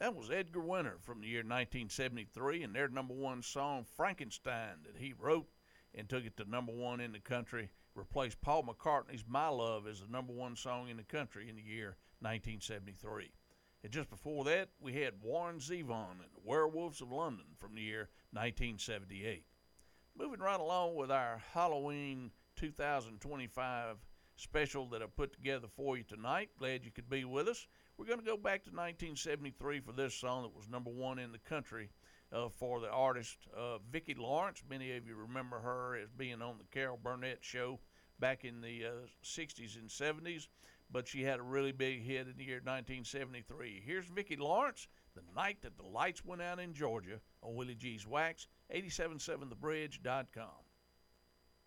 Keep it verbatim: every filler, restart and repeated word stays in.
That was Edgar Winter from the year nineteen seventy-three and their number one song, Frankenstein, that he wrote and took it to number one in the country, replaced Paul McCartney's My Love as the number one song in the country in the year nineteen seventy-three. And just before that, we had Warren Zevon and the Werewolves of London from the year nineteen seventy-eight. Moving right along with our Halloween two thousand twenty-five special that I put together for you tonight. Glad you could be with us. We're going to go back to nineteen seventy-three for this song that was number one in the country uh, for the artist uh, Vicki Lawrence. Many of you remember her as being on the Carol Burnett show back in the uh, sixties and seventies, but she had a really big hit in the year nineteen seventy-three. Here's Vicki Lawrence, The Night That the Lights Went Out in Georgia, on Willie G's Wax, eighty-seven point seven the bridge dot com.